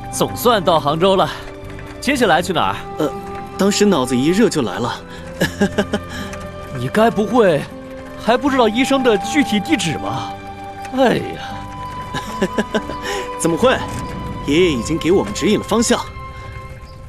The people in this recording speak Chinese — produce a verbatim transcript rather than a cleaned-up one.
总算到杭州了。接下来去哪儿？ 呃，当时脑子一热就来了。 你该不会还不知道医生的具体地址吧？哎呀， 怎么会？爷爷已经给我们指引了方向。